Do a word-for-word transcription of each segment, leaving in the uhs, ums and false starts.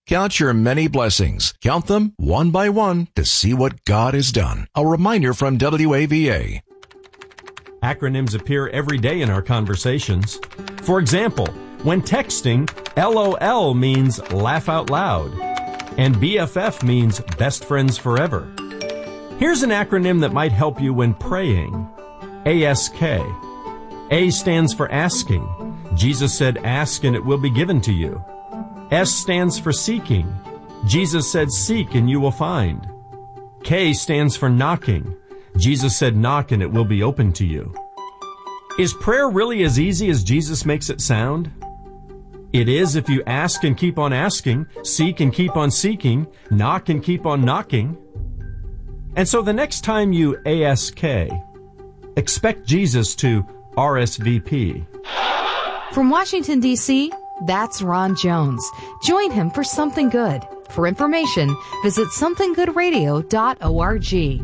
Count your many blessings. Count them one by one to see what God has done. A reminder from W A V A. Acronyms appear every day in our conversations. For example, when texting, LOL means laugh out loud, and B F F means best friends forever. Here's an acronym that might help you when praying. A S K. A stands for asking. Jesus said, ask and it will be given to you. S stands for seeking. Jesus said, seek and you will find. K stands for knocking. Jesus said, knock and it will be open to you. Is prayer really as easy as Jesus makes it sound? It is if you ask and keep on asking, seek and keep on seeking, knock and keep on knocking. And so the next time you A S K, expect Jesus to R S V P. From Washington, D C, that's Ron Jones. Join him for Something Good. For information, visit something good radio dot org.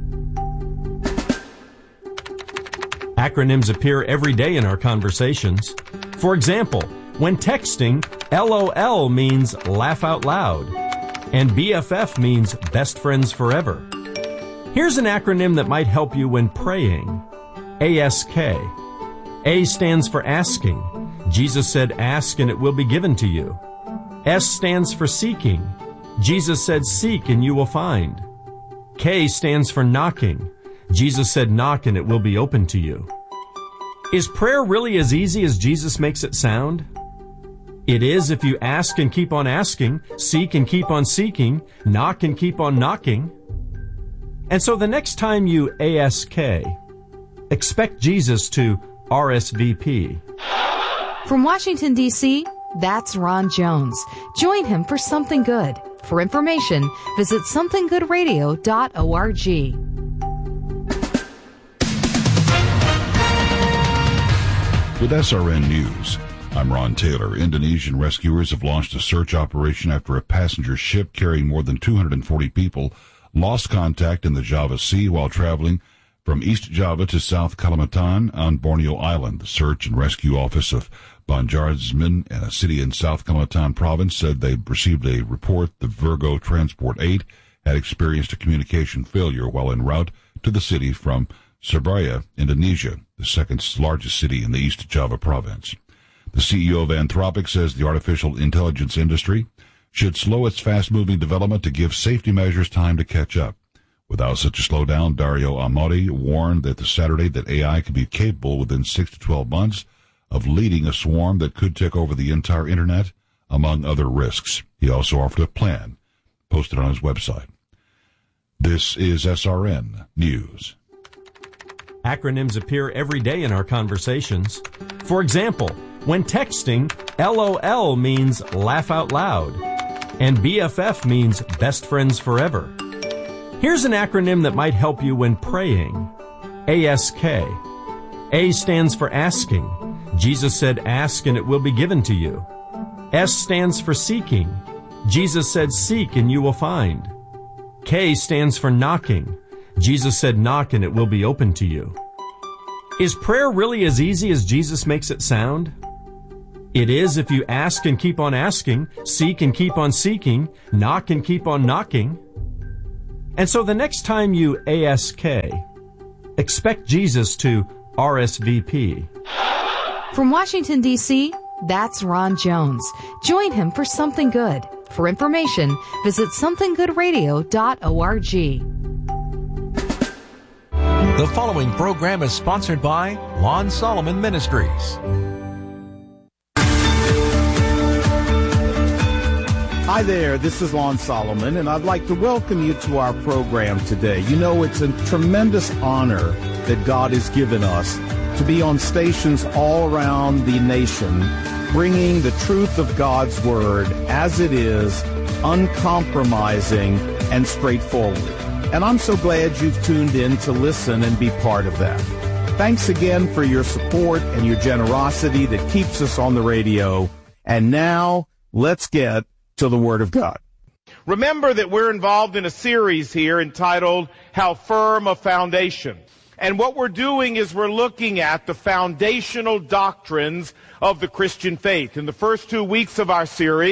Acronyms appear every day in our conversations. For example, when texting, LOL means laugh out loud, and B F F means best friends forever. Here's an acronym that might help you when praying. A S K. A stands for asking. Jesus said, ask and it will be given to you. S stands for seeking. Jesus said, seek and you will find. K stands for knocking. Jesus said, knock and it will be open to you. Is prayer really as easy as Jesus makes it sound? It is if you ask and keep on asking, seek and keep on seeking, knock and keep on knocking. And so the next time you A S K, expect Jesus to R S V P. From Washington, D C, that's Ron Jones. Join him for Something Good. For information, visit something good radio dot org. With S R N News, I'm Ron Taylor. Indonesian rescuers have launched a search operation after a passenger ship carrying more than two hundred forty people lost contact in the Java Sea while traveling from East Java to South Kalimantan on Borneo Island. The Search and Rescue Office of Banjarmasin, a city in South Kalimantan province, said they received a report the Virgo Transport eight had experienced a communication failure while en route to the city from Surabaya, Indonesia, the second largest city in the East Java province. The C E O of Anthropic says the artificial intelligence industry should slow its fast-moving development to give safety measures time to catch up. Without such a slowdown, Dario Amati warned that this Saturday that A I could be capable within six to twelve months of leading a swarm that could take over the entire Internet, among other risks. He also offered a plan posted on his website. This is S R N News. Acronyms appear every day in our conversations. For example, when texting, LOL means laugh out loud, and B F F means best friends forever. Here's an acronym that might help you when praying. A S K. A stands for asking. Jesus said, ask and it will be given to you. S stands for seeking. Jesus said, seek and you will find. K stands for knocking. Jesus said, knock and it will be open to you. Is prayer really as easy as Jesus makes it sound? It is if you ask and keep on asking, seek and keep on seeking, knock and keep on knocking. And so the next time you A S K, expect Jesus to R S V P. From Washington, D C, that's Ron Jones. Join him for Something Good. For information, visit something good radio dot org. The following program is sponsored by Lon Solomon Ministries. Hi there, this is Lon Solomon, and I'd like to welcome you to our program today. You know, it's a tremendous honor that God has given us to be on stations all around the nation, bringing the truth of God's Word as it is, uncompromising and straightforward. And I'm so glad you've tuned in to listen and be part of that. Thanks again for your support and your generosity that keeps us on the radio. And now, let's get to the Word of God. Remember that we're involved in a series here entitled, How Firm a Foundation. And what we're doing is we're looking at the foundational doctrines of the Christian faith. In the first two weeks of our series,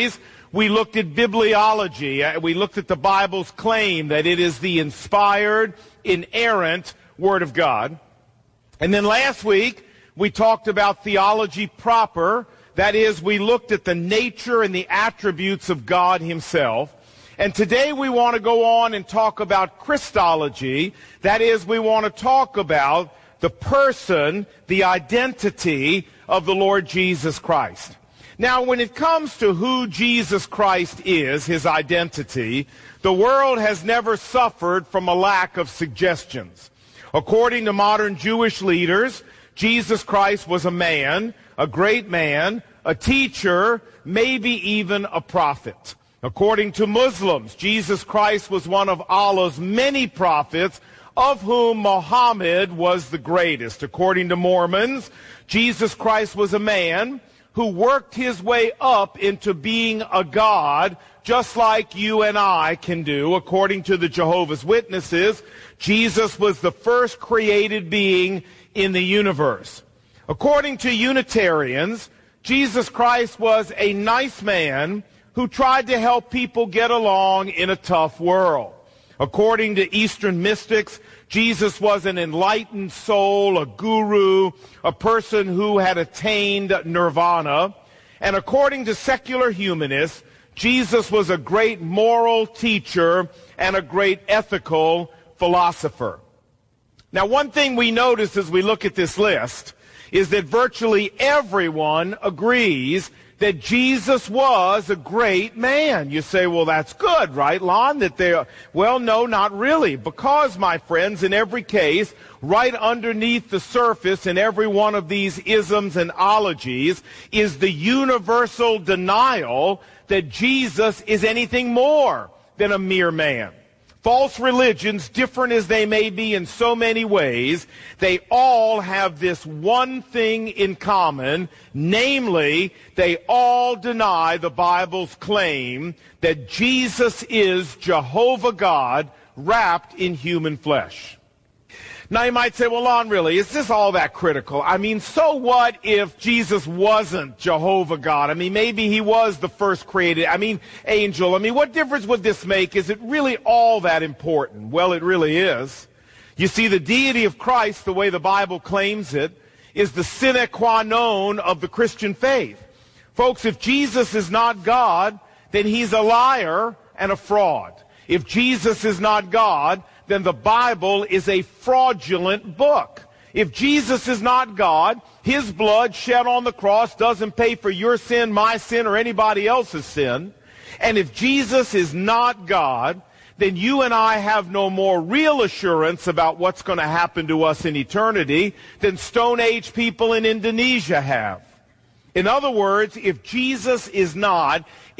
we looked at bibliology. We looked at the Bible's claim that it is the inspired, inerrant Word of God. And then last week, we talked about theology proper. That is, we looked at the nature and the attributes of God himself. And today we want to go on and talk about Christology. That is, we want to talk about the person, the identity of the Lord Jesus Christ. Now, when it comes to who Jesus Christ is, his identity, the world has never suffered from a lack of suggestions. According to modern Jewish leaders, Jesus Christ was a man, a great man, a teacher, maybe even a prophet. According to Muslims, Jesus Christ was one of Allah's many prophets, of whom Muhammad was the greatest. According to Mormons, Jesus Christ was a man who worked his way up into being a God, just like you and I can do. According to the Jehovah's Witnesses, Jesus was the first created being in the universe. According to Unitarians, Jesus Christ was a nice man who tried to help people get along in a tough world. According to Eastern mystics, Jesus was an enlightened soul, a guru, a person who had attained nirvana. And according to secular humanists, Jesus was a great moral teacher and a great ethical philosopher. Now, one thing we notice as we look at this list is that virtually everyone agrees that Jesus was a great man. You say, well, that's good, right, Lon? That they are, well, no, not really. Because, my friends, in every case, right underneath the surface in every one of these isms and ologies is the universal denial that Jesus is anything more than a mere man. False religions, different as they may be in so many ways, they all have this one thing in common, namely, they all deny the Bible's claim that Jesus is Jehovah God wrapped in human flesh. Now you might say, well, Lon, really, is this all that critical? I mean, so what if Jesus wasn't Jehovah God? I mean, maybe he was the first created, I mean, angel. I mean, what difference would this make? Is it really all that important? Well, it really is. You see, the deity of Christ, the way the Bible claims it, is the sine qua non of the Christian faith. Folks, if Jesus is not God, then he's a liar and a fraud. If Jesus is not God, then the Bible is a fraudulent book. If Jesus is not God, his blood shed on the cross doesn't pay for your sin, my sin, or anybody else's sin. And if Jesus is not God, then you and I have no more real assurance about what's going to happen to us in eternity than Stone Age people in Indonesia have. In other words, if Jesus is not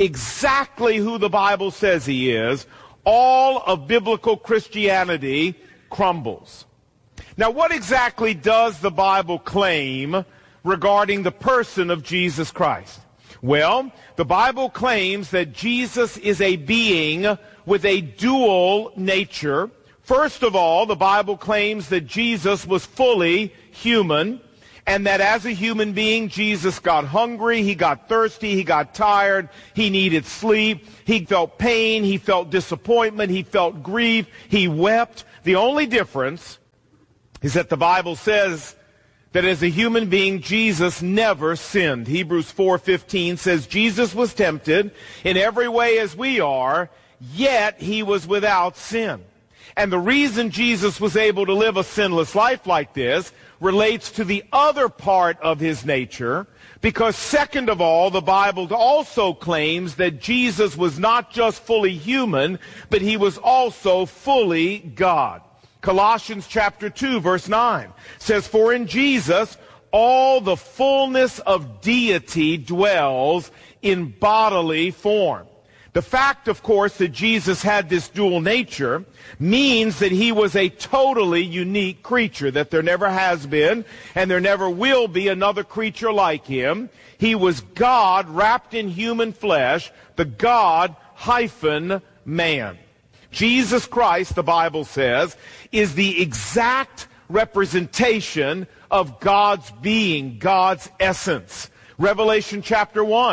exactly who the Bible says he is, all of biblical Christianity crumbles. Now, what exactly does the Bible claim regarding the person of Jesus Christ? Well, the Bible claims that Jesus is a being with a dual nature. First of all, the Bible claims that Jesus was fully human, and that as a human being, Jesus got hungry, he got thirsty, he got tired, he needed sleep, he felt pain, he felt disappointment, he felt grief, he wept. The only difference is that the Bible says that as a human being, Jesus never sinned. Hebrews four fifteen says Jesus was tempted in every way as we are, yet he was without sin. And the reason Jesus was able to live a sinless life like this relates to the other part of his nature, because second of all, the Bible also claims that Jesus was not just fully human, but he was also fully God. Colossians chapter two, verse nine says, "For in Jesus all the fullness of deity dwells in bodily form." The fact, of course, that Jesus had this dual nature means that he was a totally unique creature, that there never has been and there never will be another creature like him. He was God wrapped in human flesh, the God hyphen man. Jesus Christ, the Bible says, is the exact representation of God's being, God's essence. Revelation chapter one.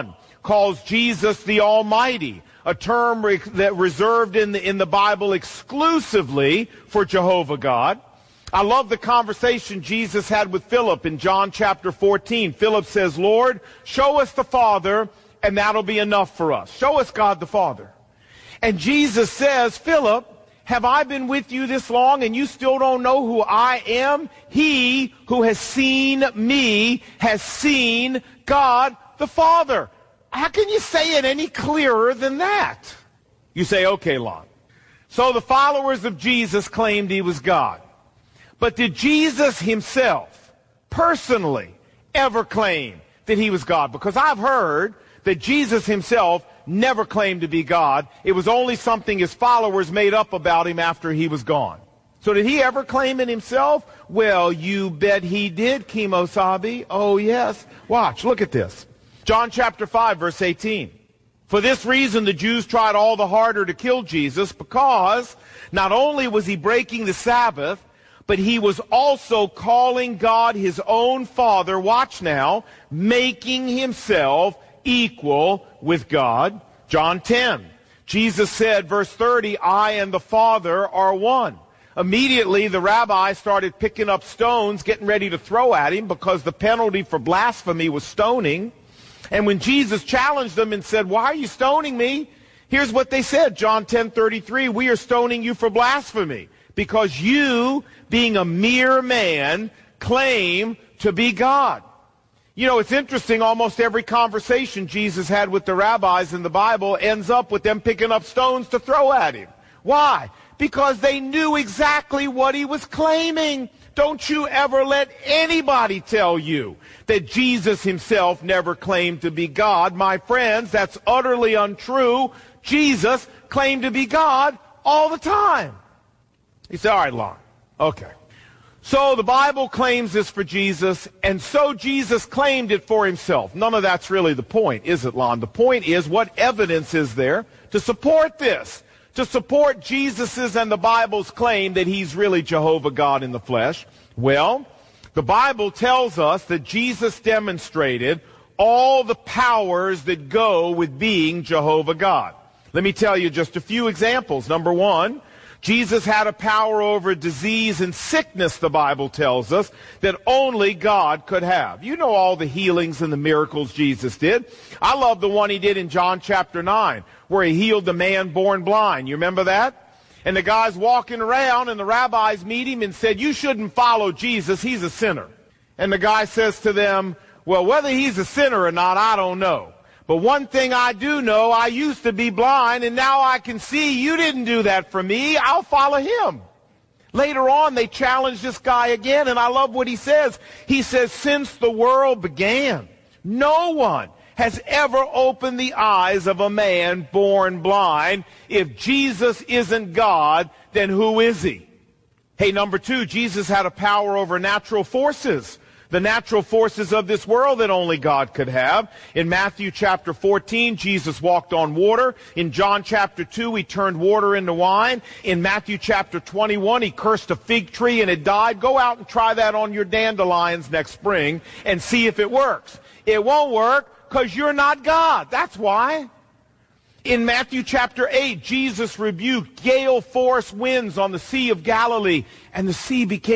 calls Jesus the Almighty, a term re- that reserved in the, in the Bible exclusively for Jehovah God. I love the conversation Jesus had with Philip in John chapter fourteen. Philip says, Lord, show us the Father, and that'll be enough for us. Show us God the Father. And Jesus says, Philip, have I been with you this long and you still don't know who I am? He who has seen me has seen God the Father. How can you say it any clearer than that? You say, okay, Lon. So the followers of Jesus claimed he was God. But did Jesus himself personally ever claim that he was God? Because I've heard that Jesus himself never claimed to be God. It was only something his followers made up about him after he was gone. So did he ever claim it himself? Well, you bet he did, Kimosabe. Oh, yes. Watch, look at this. John chapter five, verse eighteen. For this reason, the Jews tried all the harder to kill Jesus, because not only was he breaking the Sabbath, but he was also calling God his own Father, watch now, making himself equal with God. John ten. Jesus said, verse thirty, I and the Father are one. Immediately, the rabbi started picking up stones, getting ready to throw at him, because the penalty for blasphemy was stoning. And when Jesus challenged them and said, why are you stoning me? Here's what they said, John ten thirty-three, we are stoning you for blasphemy, because you, being a mere man, claim to be God. You know, it's interesting, almost every conversation Jesus had with the rabbis in the Bible ends up with them picking up stones to throw at him. Why? Because they knew exactly what he was claiming. Don't you ever let anybody tell you that Jesus himself never claimed to be God. My friends, that's utterly untrue. Jesus claimed to be God all the time. He said, all right, Lon. Okay. So the Bible claims this for Jesus, and so Jesus claimed it for himself. None of that's really the point, is it, Lon? The point is, what evidence is there to support this? To support Jesus's and the Bible's claim that he's really Jehovah God in the flesh? Well, the Bible tells us that Jesus demonstrated all the powers that go with being Jehovah God. Let me tell you just a few examples. Number one, Jesus had a power over disease and sickness, the Bible tells us, that only God could have. You know all the healings and the miracles Jesus did. I love the one he did in John chapter nine, where he healed the man born blind. You remember that? And the guy's walking around, and the rabbis meet him and said, you shouldn't follow Jesus, he's a sinner. And the guy says to them, well, whether he's a sinner or not, I don't know. But one thing I do know, I used to be blind, and now I can see. You didn't do that for me. I'll follow him. Later on, they challenge this guy again, and I love what he says. He says, since the world began, no one has ever opened the eyes of a man born blind. If Jesus isn't God, then who is he? Hey, number two, Jesus had a power over natural forces. The natural forces of this world that only God could have. In Matthew chapter fourteen, Jesus walked on water. In John chapter two, he turned water into wine. In Matthew chapter twenty-one, he cursed a fig tree and it died. Go out and try that on your dandelions next spring and see if it works. It won't work because you're not God. That's why. In Matthew chapter eight, Jesus rebuked gale force winds on the Sea of Galilee, and the sea became